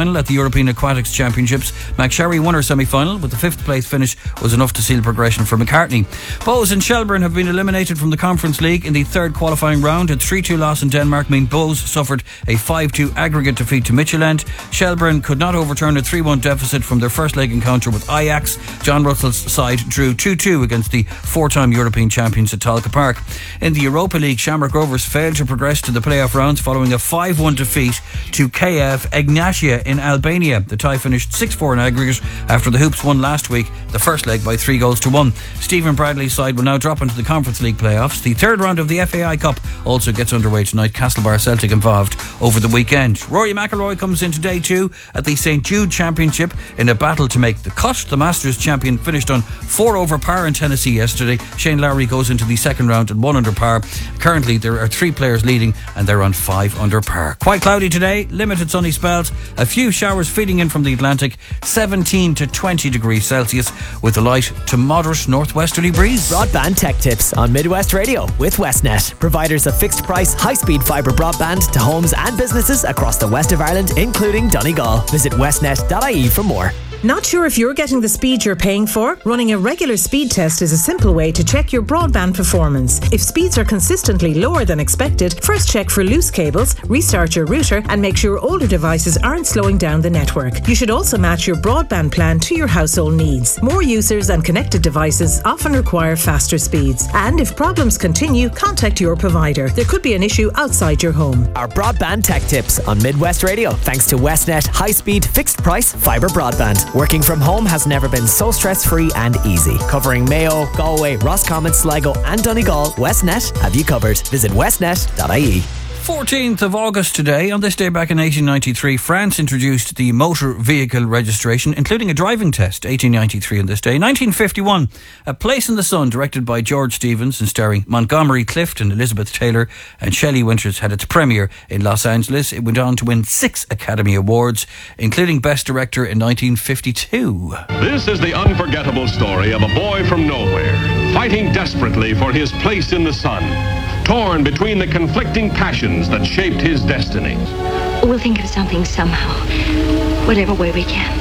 semi-final at the European Aquatics Championships. McSherry won her semi-final, but the 5th place finish was enough to seal progression for McCartney. Bowes and Shelburne have been eliminated from the Conference League in the 3rd qualifying round. A 3-2 loss in Denmark mean Bowes suffered a 5-2 aggregate defeat to Midtjylland. Shelburne could not overturn a 3-1 deficit from their first leg encounter with Ajax. John Russell's side drew 2-2 against the 4-time European champions at Talca Park. In the Europa League, Shamrock Rovers failed to progress to the playoff rounds following a 5-1 defeat to KF Egnatia in Albania. The tie finished 6-4 in aggregate after the Hoops won last week the first leg by 3-1. Stephen Bradley's side will now drop into the Conference League playoffs. The 3rd round of the FAI Cup also gets underway tonight. Castlebar Celtic involved over the weekend. Rory McIlroy comes into day 2 at the St Jude Championship in a battle to make the cut. The Masters champion finished on 4 over par in Tennessee yesterday. Shane Lowry goes into the second round at 1 under par. Currently there are 3 players leading and they're on 5 under par. Quite cloudy today, limited sunny spells, a few showers feeding in from the Atlantic, 17 to 20 degrees Celsius with a light to moderate northwesterly breeze. Broadband tech tips on Midwest Radio with Westnet, providers of fixed price high-speed fibre broadband to homes and businesses across the west of Ireland, including Donegal. Visit westnet.ie for more. Not sure if you're getting the speed you're paying for? Running a regular speed test is a simple way to check your broadband performance. If speeds are consistently lower than expected, first check for loose cables, restart your router, and make sure older devices aren't slowing down the network. You should also match your broadband plan to your household needs. More users and connected devices often require faster speeds. And if problems continue, contact your provider. There could be an issue outside your home. Our broadband tech tips on Midwest Radio, thanks to Westnet high-speed fixed price fibre broadband. Working from home has never been so stress-free and easy. Covering Mayo, Galway, Roscommon, Sligo and Donegal, Westnet have you covered. Visit westnet.ie. 14th of August today. On this day back in 1893, France introduced the motor vehicle registration, including a driving test. 1893 on this day. 1951, A Place in the Sun, directed by George Stevens and starring Montgomery Clift and Elizabeth Taylor and Shelley Winters, had its premiere in Los Angeles. It went on to win 6 Academy Awards, including Best Director in 1952. This is the unforgettable story of a boy from nowhere, fighting desperately for his place in the sun, torn between the conflicting passions that shaped his destiny. We'll think of something somehow, whatever way we can.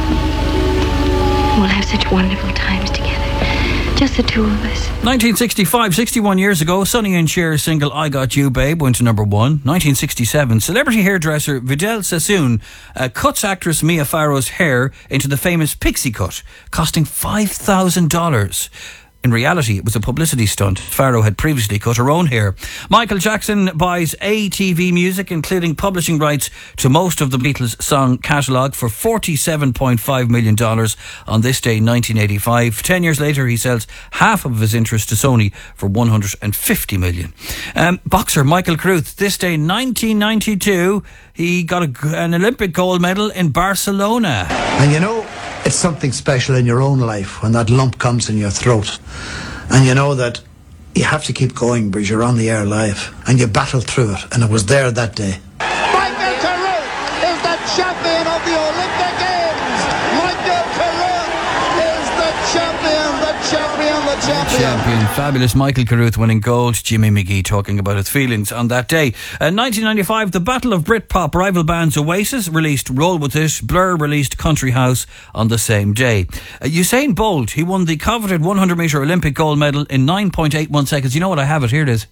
We'll have such wonderful times together, just the 2 of us. 1965, 61 years ago, Sonny and Cher's single I Got You Babe went to number 1. 1967, celebrity hairdresser Vidal Sassoon cuts actress Mia Farrow's hair into the famous pixie cut, costing $5,000. In reality, it was a publicity stunt. Farrow had previously cut her own hair. Michael Jackson buys ATV Music, including publishing rights to most of the Beatles' song catalogue, for $47.5 million on this day, 1985. 10 years later, he sells half of his interest to Sony for $150 million. Boxer Michael Carruth, this day, 1992, he got an Olympic gold medal in Barcelona. And you know, it's something special in your own life when that lump comes in your throat and you know that you have to keep going because you're on the air live and you battle through it, and it was there that day. Michael Carruth is the champion of the Olympic Games. Michael Carruth is the champion, the champion, the champion. Fabulous Michael Carruth winning gold. Jimmy McGee talking about his feelings on that day. 1995, the Battle of Britpop. Rival bands Oasis released Roll With It. Blur released Country House on the same day. Usain Bolt, he won the coveted 100 metre Olympic gold medal in 9.81 seconds. You know what, I have it, here it is.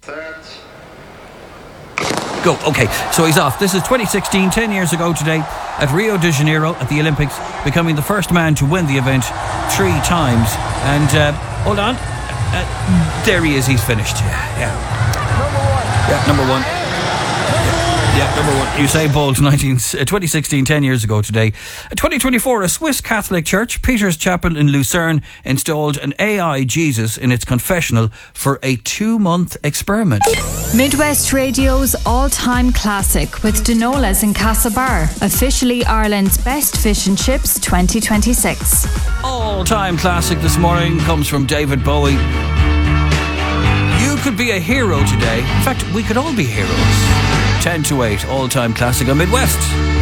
Go. Okay, so he's off. This is 2016, 10 years ago today, at Rio de Janeiro at the Olympics, becoming the first man to win the event 3 times. And hold on, there he is. He's finished. Yeah. Number one. Yeah, number 1. Usain Bolt, 2016, 10 years ago today. 2024, a Swiss Catholic church, Peter's Chapel in Lucerne, installed an AI Jesus in its confessional for a 2-month experiment. Midwest Radio's all-time classic with Denolas in Castlebar, officially Ireland's best fish and chips 2026. All-time classic this morning comes from David Bowie. You could be a hero today. In fact, we could all be heroes. 10 to 8, all-time classic on Midwest.